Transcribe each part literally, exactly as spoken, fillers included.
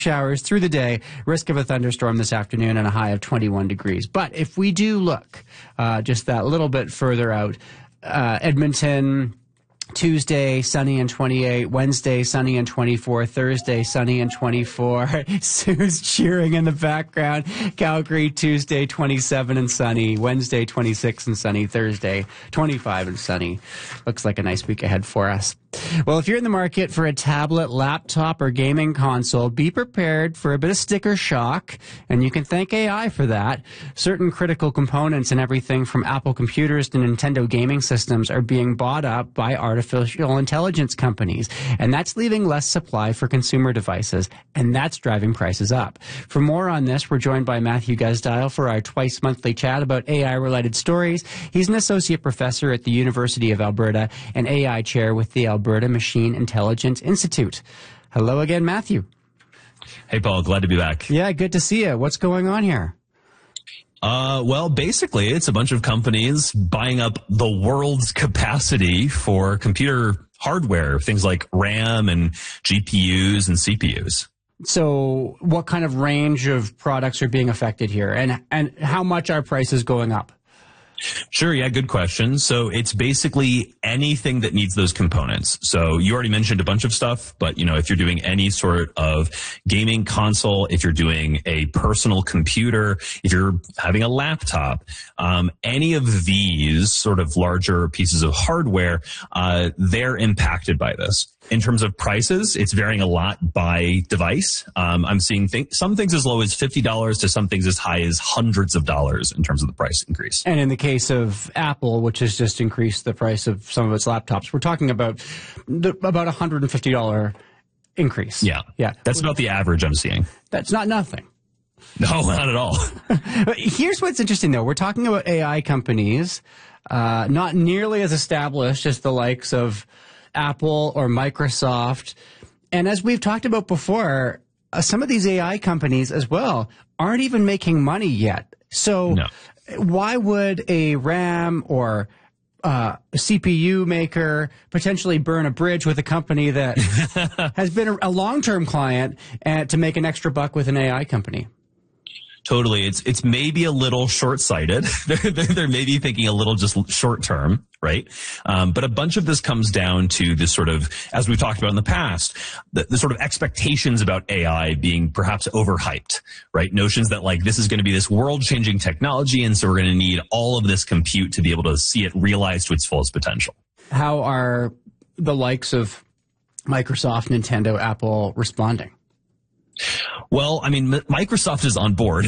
showers through the day, risk of a thunderstorm this afternoon, and a high of twenty-one degrees. But if we do look uh, just that little bit further out, uh, Edmonton, Tuesday, sunny and twenty-eight. Wednesday, sunny and twenty-four. Thursday, sunny and twenty-four. Sue's cheering in the background. Calgary, Tuesday, twenty-seven and sunny. Wednesday, twenty-six and sunny. Thursday, twenty-five and sunny. Looks like a nice week ahead for us. Well, if you're in the market for a tablet, laptop, or gaming console, be prepared for a bit of sticker shock, and you can thank A I for that. Certain critical components and everything from Apple computers to Nintendo gaming systems are being bought up by artificial intelligence companies, and that's leaving less supply for consumer devices, and that's driving prices up. For more on this, we're joined by Matthew Gusdile for our twice-monthly chat about A I-related stories. He's an associate professor at the University of Alberta and A I chair with the Alberta Machine Intelligence Institute. Hello again, Matthew. Hey, Paul. Glad to be back. Yeah, good to see you. What's going on here? Uh, well, basically, it's a bunch of companies buying up the world's capacity for computer hardware, things like RAM and G P Us and C P Us. So what kind of range of products are being affected here, and, and how much are prices going up? Sure. Yeah. Good question. So it's basically anything that needs those components. So you already mentioned a bunch of stuff, but you know, if you're doing any sort of gaming console, if you're doing a personal computer, if you're having a laptop, um, any of these sort of larger pieces of hardware, uh, they're impacted by this. In terms of prices, it's varying a lot by device. Um, I'm seeing th- some things as low as fifty dollars to some things as high as hundreds of dollars in terms of the price increase. And in the case of Apple, which has just increased the price of some of its laptops, we're talking about the, about a one hundred fifty dollars increase. Yeah. Yeah. That's about the average I'm seeing. That's not nothing. No, not at all. But here's what's interesting, though. We're talking about A I companies, uh, not nearly as established as the likes of Apple or Microsoft. And as we've talked about before, uh, some of these A I companies as well aren't even making money yet. So no. Why would a RAM or uh, a C P U maker potentially burn a bridge with a company that has been a, a long-term client and to make an extra buck with an A I company? Totally. It's it's maybe a little short-sighted. they're, they're maybe thinking a little just short-term, right? Um, but a bunch of this comes down to this sort of, as we've talked about in the past, the, the sort of expectations about A I being perhaps overhyped, right? Notions that like this is going to be this world-changing technology, and so we're going to need all of this compute to be able to see it realized to its fullest potential. How are the likes of Microsoft, Nintendo, Apple responding? Well, I mean, M- Microsoft is on board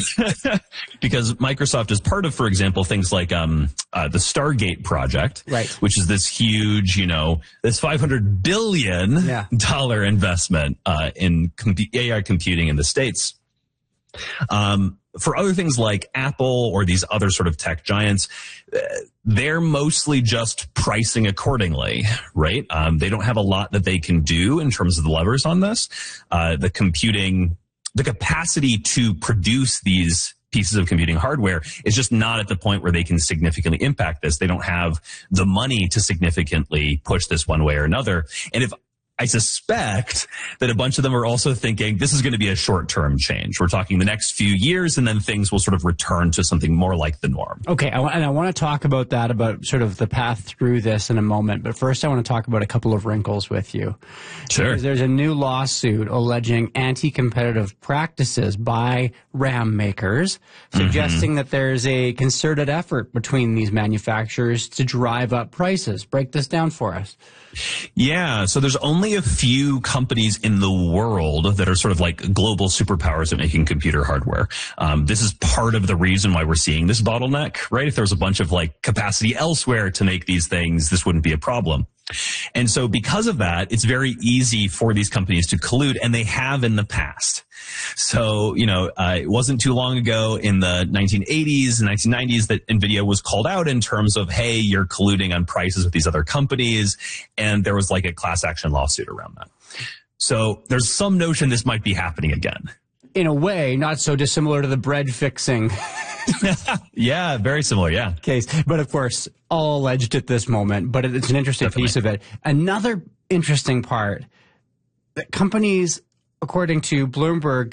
because Microsoft is part of, for example, things like um, uh, the Stargate project, right, which is this huge, you know, this five hundred billion dollars yeah. investment uh, in com- A I computing in the States. Um, for other things like Apple or these other sort of tech giants, uh, they're mostly just pricing accordingly, right? Um, they don't have a lot that they can do in terms of the levers on this. Uh, the computing, the capacity to produce these pieces of computing hardware is just not at the point where they can significantly impact this. They don't have the money to significantly push this one way or another. And if I suspect that a bunch of them are also thinking this is going to be a short-term change. We're talking the next few years, and then things will sort of return to something more like the norm. Okay, I, and I want to talk about that, about sort of the path through this in a moment. But first, I want to talk about a couple of wrinkles with you. Sure. Because there's a new lawsuit alleging anti-competitive practices by RAM makers, suggesting mm-hmm. that there's a concerted effort between these manufacturers to drive up prices. Break this down for us. Yeah, so there's only a few companies in the world that are sort of like global superpowers at making computer hardware. Um, this is part of the reason why we're seeing this bottleneck, right? If there was a bunch of like capacity elsewhere to make these things, this wouldn't be a problem. And so because of that, it's very easy for these companies to collude, and they have in the past. So, you know, uh, it wasn't too long ago in the nineteen eighties and nineteen nineties that NVIDIA was called out in terms of, hey, you're colluding on prices with these other companies. And there was like a class action lawsuit around that. So there's some notion this might be happening again. In a way, not so dissimilar to the bread fixing. Yeah, very similar, yeah. Case. But of course, all alleged at this moment, but it's an interesting Definitely. piece of it. Another interesting part, that companies according to Bloomberg,